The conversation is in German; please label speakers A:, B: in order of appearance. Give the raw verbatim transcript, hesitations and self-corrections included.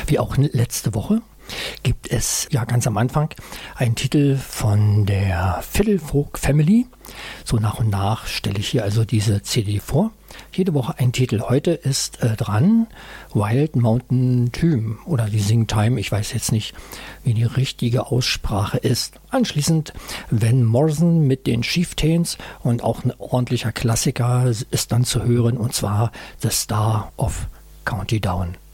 A: wie auch letzte Woche gibt es ja ganz am Anfang einen Titel von der Fiddlefolk Family. So nach und nach stelle ich hier also diese C D vor. Jede Woche ein Titel. Heute ist äh, dran Wild Mountain Thyme oder die Sing Time. Ich weiß jetzt nicht, wie die richtige Aussprache ist. Anschließend Van Morrison mit den Chieftains und auch ein ordentlicher Klassiker ist dann zu hören, und zwar The Star of County Down.